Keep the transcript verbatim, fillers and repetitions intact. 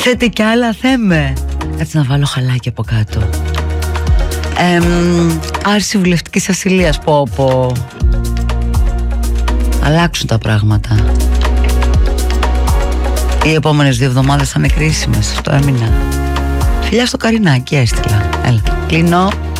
Θέτε κι άλλα, θέμε. Κάτσε να βάλω χαλάκι από κάτω. Ε, άρση βουλευτικής ασυλίας. Πω πω. Αλλάξουν τα πράγματα. Οι επόμενες δύο εβδομάδες θα είναι κρίσιμες. Αυτό έμεινα. Φιλιά στο Καρινάκι έστειλα. Έλα, κλείνω.